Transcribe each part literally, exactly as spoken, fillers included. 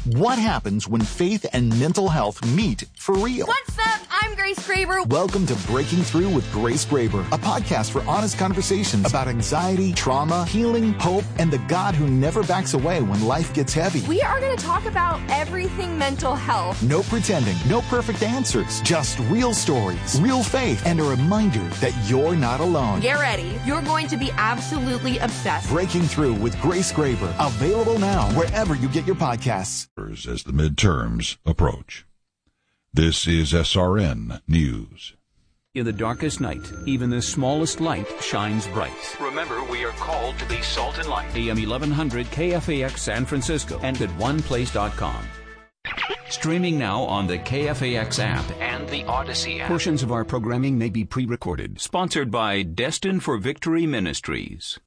What happens when faith and mental health meet for real? What's up? I'm Grace Graber. Welcome to Breaking Through with Grace Graber, a podcast for honest conversations about anxiety, trauma, healing, hope, and the God who never backs away when life gets heavy. We are going to talk about everything mental health. No pretending, no perfect answers, just real stories, real faith, and a reminder that you're not alone. Get ready. You're going to be absolutely obsessed. Breaking Through with Grace Graber, available now wherever you get your podcasts. As the midterms approach. This is S R N News. In the darkest night, even the smallest light shines bright. Remember, we are called to be salt and light. A M eleven hundred K F A X San Francisco and at one place dot com. Streaming now on the K F A X app And the Odyssey app. Portions of our programming may be pre-recorded. Sponsored by Destined for Victory Ministries.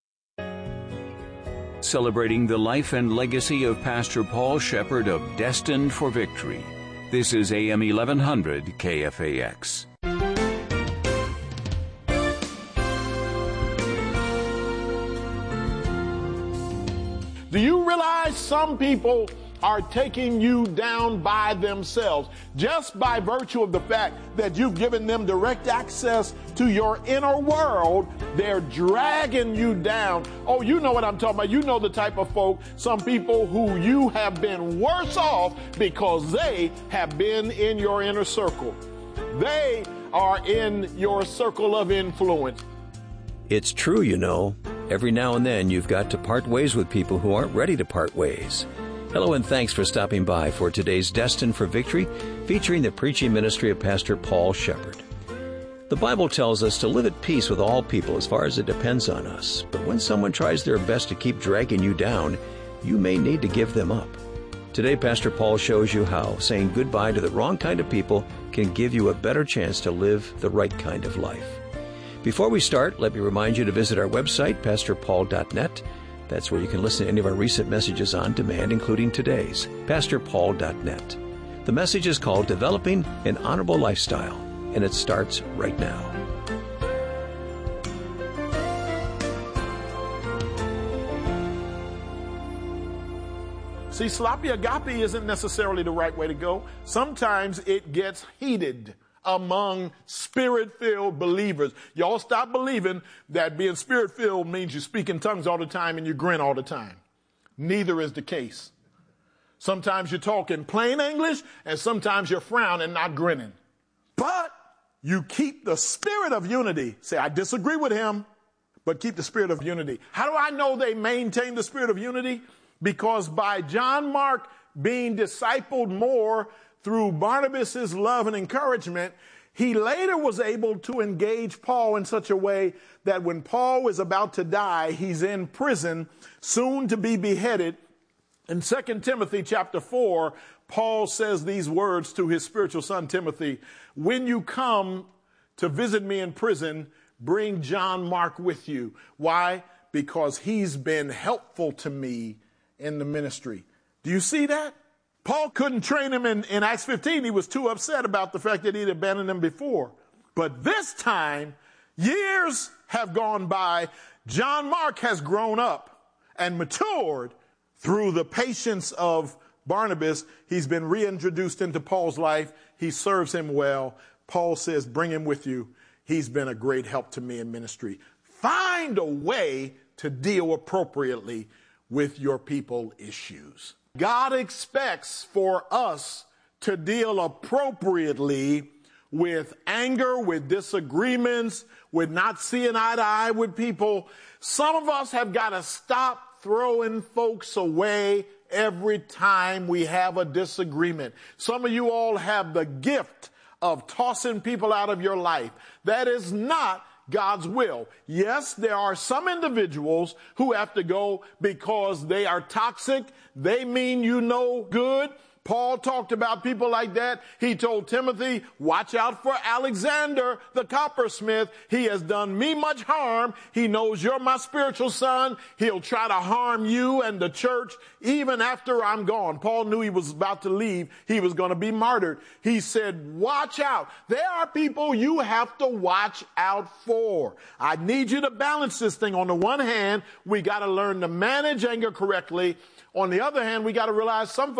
Celebrating the life and legacy of Pastor Paul Shepherd of Destined for Victory. This is A M eleven hundred K F A X. Do you realize some people are taking you down by themselves just by virue of the fact that you've given them direct access to your inner world? They're dragging you down. Oh, you know what I'm talking about. You know the type of folk, some people who you have been worse off because they have been in your inner circle. They are in your circle of influence. It's true, you know. Every now and then you've got to part ways with people who aren't ready to part ways. Hello and thanks for stopping by for today's Destined for Victory, featuring the preaching ministry of Pastor Paul Shepherd. The Bible tells us to live at peace with all people as far as it depends on us. But when someone tries their best to keep dragging you down, you may need to give them up. Today, Pastor Paul shows you how saying goodbye to the wrong kind of people can give you a better chance to live the right kind of life. Before we start, let me remind you to visit our website, pastor paul dot net. That's where you can listen to any of our recent messages on demand, including today's, pastor paul dot net. The message is called Developing an Honorable Lifestyle, and it starts right now. See, sloppy agape isn't necessarily the right way to go. Sometimes it gets heated among spirit-filled believers. Y'all stop believing that being spirit-filled means you speak in tongues all the time and you grin all the time. Neither is the case. Sometimes you talk in plain English and sometimes you're frowning, not grinning. But you keep the spirit of unity. Say, I disagree with him, but keep the spirit of unity. How do I know they maintain the spirit of unity? Because by John Mark being discipled more through Barnabas's love and encouragement, he later was able to engage Paul in such a way that when Paul was about to die, he's in prison, soon to be beheaded. In Second Timothy chapter four, Paul says these words to his spiritual son Timothy: when you come to visit me in prison, bring John Mark with you. Why? Because he's been helpful to me in the ministry. Do you see that? Paul couldn't train him in, in Acts fifteen. He was too upset about the fact that he'd abandoned him before. But this time, years have gone by. John Mark has grown up and matured through the patience of Barnabas. He's been reintroduced into Paul's life. He serves him well. Paul says, bring him with you. He's been a great help to me in ministry. Find a way to deal appropriately with your people issues. God expects for us to deal appropriately with anger, with disagreements, with not seeing eye to eye with people. Some of us have got to stop throwing folks away every time we have a disagreement. Some of you all have the gift of tossing people out of your life. That is not God's will. Yes, there are some individuals who have to go because they are toxic. They mean you no good. Paul talked about people like that. He told Timothy, watch out for Alexander, the coppersmith. He has done me much harm. He knows you're my spiritual son. He'll try to harm you and the church even after I'm gone. Paul knew he was about to leave. He was going to be martyred. He said, watch out. There are people you have to watch out for. I need you to balance this thing. On the one hand, we got to learn to manage anger correctly. On the other hand, we got to realize some